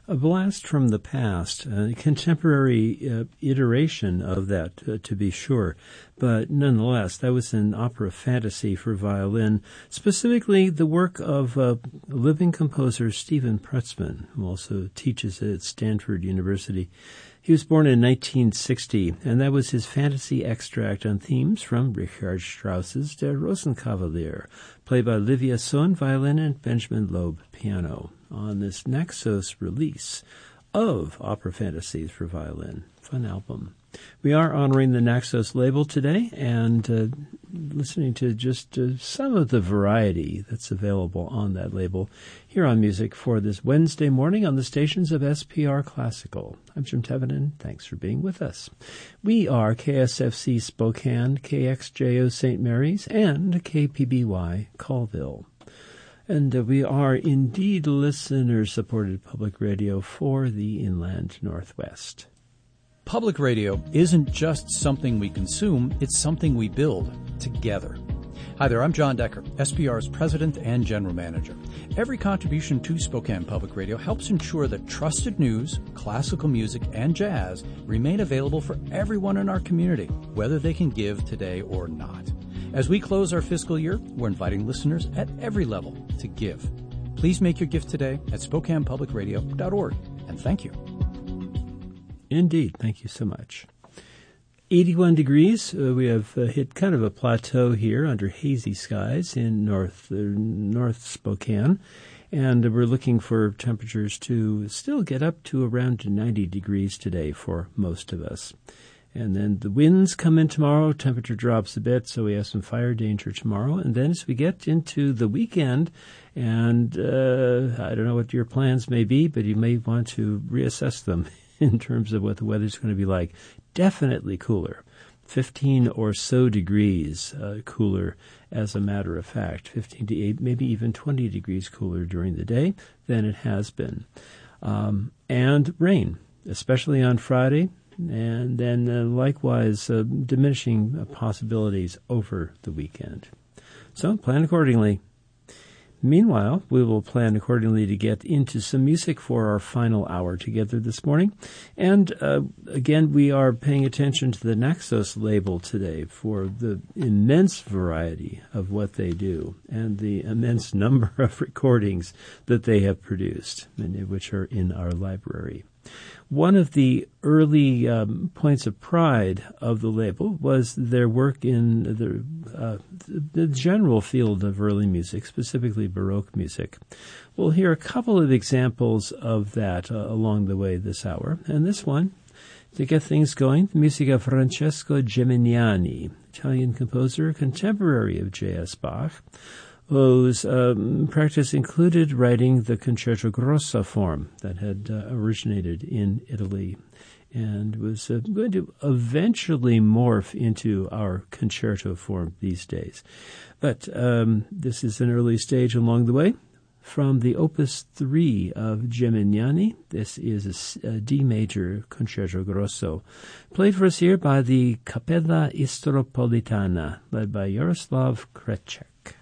A blast from the past, a contemporary iteration of that, to be sure. But nonetheless, that was an opera fantasy for violin, specifically the work of living composer Stephen Prutzman, who also teaches at Stanford University. He was born in 1960, and that was his fantasy extract on themes from Richard Strauss's Der Rosenkavalier, played by Livia Sohn, violin, and Benjamin Loeb, piano, on this Naxos release of Opera Fantasies for Violin. Fun album. We are honoring the Naxos label today and listening to just some of the variety that's available on that label here on Music for this Wednesday morning on the stations of SPR Classical. I'm Jim Tevenin. Thanks for being with us. We are KSFC Spokane, KXJO St. Mary's, and KPBY Colville. And we are indeed listener-supported public radio for the Inland Northwest. Public radio isn't just something we consume, it's something we build together. Hi there, I'm John Decker, SPR's President and General Manager. Every contribution to Spokane Public Radio helps ensure that trusted news, classical music, and jazz remain available for everyone in our community, whether they can give today or not. As we close our fiscal year, we're inviting listeners at every level to give. Please make your gift today at SpokanePublicRadio.org, and thank you. Indeed. Thank you so much. 81 degrees. We have hit kind of a plateau here under hazy skies in North Spokane, and we're looking for temperatures to still get up to around 90 degrees today for most of us. And then the winds come in tomorrow, temperature drops a bit, so we have some fire danger tomorrow. And then as we get into the weekend, and I don't know what your plans may be, but you may want to reassess them in terms of what the weather's going to be like. Definitely cooler. 15 or so degrees cooler, as a matter of fact. 15 to 8, maybe even 20 degrees cooler during the day than it has been. And rain, especially on Friday. And then likewise diminishing possibilities over the weekend. So plan accordingly. Meanwhile, we will plan accordingly to get into some music for our final hour together this morning. And again, we are paying attention to the Naxos label today for the immense variety of what they do and the immense number of recordings that they have produced, many of which are in our library. One of the early points of pride of the label was their work in the general field of early music, specifically Baroque music. We'll hear a couple of examples of that along the way this hour. And this one, to get things going, the music of Francesco Geminiani, Italian composer, contemporary of J.S. Bach, whose practice included writing the Concerto Grosso form that had originated in Italy and was going to eventually morph into our concerto form these days. But this is an early stage along the way. From the Opus 3 of Geminiani, this is a D major Concerto Grosso, played for us here by the Cappella Istropolitana, led by Jaroslav Krecek.